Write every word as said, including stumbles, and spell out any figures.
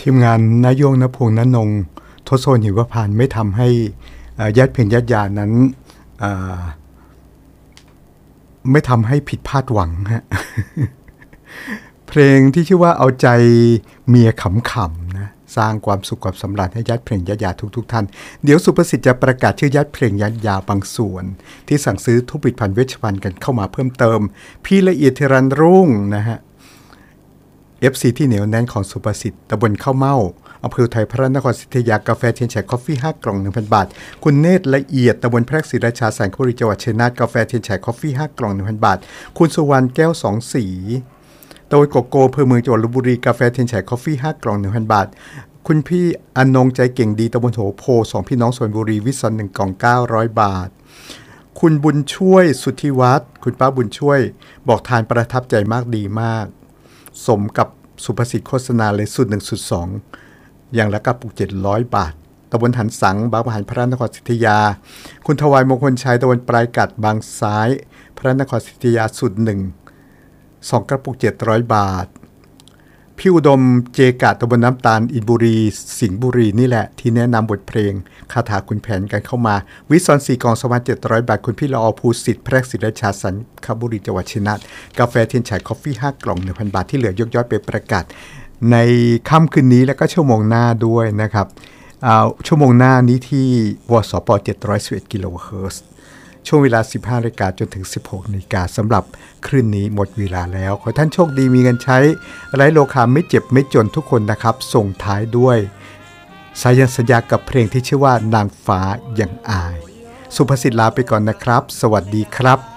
ทีมงานนายงณพงษ์ณนงทศหิวพานต์ไม่ทำให้ญาติเพียงญาติญานั้นไม่ทำให้ผิดพลาดหวังฮะ เพลงที่ชื่อว่าเอาใจเมียขำๆนะสร้างความสุขความสำราญให้ญาติเพลงญาติญาทุกๆท่านเดี๋ยวสุประสิทธิ์จะประกาศชื่อญาติเพลงญาติญาบางส่วนที่สั่งซื้อทุกผลิตภัณฑ์เวชภัณฑ์กันเข้ามาเพิ่มเติมพี่ละเอียดธีรันรุ่งนะฮะ เอฟ ซี ที่เหนียวแน่นของสุประสิทธิ์ตำบลข้าวเม่าอำเภอไทยพระนครศรีอยุธยากาแฟเทียนแฉกกาแฟห้ากล่อง หนึ่งพัน บาทคุณเนตรละเอียดตำบลแพรกศรีราชาแสงบุรีจังหวัดชัยนาทกาแฟเทียนแฉกกาแฟห้ากล่อง หนึ่งพัน บาทคุณสุวรรณแก้วสองสีตำบลโกโก้อำเภอเมืองจังหวัดลพบุรีกาแฟเทียนแฉกกาแฟห้ากล่อง หนึ่งพัน บาทคุณพี่อนงใจเก่งดีตำบลโหโพสองพี่น้องสวนบุรีวิสันหนึ่งกล่องเก้าร้อยบาทคุณบุญช่วยสุทธิวัฒน์คุณป้าบุญช่วยบอกทานประทับใจมากดีมากสมกับสุภาษิตโฆษณาเลยสุดหนึ่งสุดสองอย่างละกระปุกเจ็ดร้อยบาทตำบลหันสังบางประหันพระนครศรีอยุธยาคุณทวายมงคลชัยตำบลปลายกัดบางซ้ายพระนครศรีอยุธยาสุดหนึ่งสองกระปุกเจ็ดร้อยบาทพี่อุดมเจกะตำบลน้ำตาลอินบุรีสิงห์บุรีนี่แหละที่แนะนำบทเพลงคาถาคุณแผนกันเข้ามาวิศรสี่กองสองพันเจ็ดร้อยบาทคุณพี่ละอภูสิทธิ์แพรกศรีราชาสันคบุรีจังหวัดชัยนาทกาแฟเทียนฉายคอฟฟี่ห้ากล่อง หนึ่งพัน บาทที่เหลือยกย้อยไปประกาศในค่ำคืนนี้แล้วก็ชั่วโมงหน้าด้วยนะครับชั่วโมงหน้านี้ที่วสปเจ็ดร้อยสิบเอ็ดกิโลเฮิรตซ์ช่วงเวลา สิบห้านาฬิกาจนถึง สิบหกนาฬิกาสำหรับคลื่นนี้หมดเวลาแล้วขอท่านโชคดีมีเงินใช้ไร้โลคาไม่เจ็บไม่จนทุกคนนะครับส่งท้ายด้วยสายันสัญญากับเพลงที่ชื่อว่านางฟ้ายังอายสุภสิทธิ์ลาไปก่อนนะครับสวัสดีครับ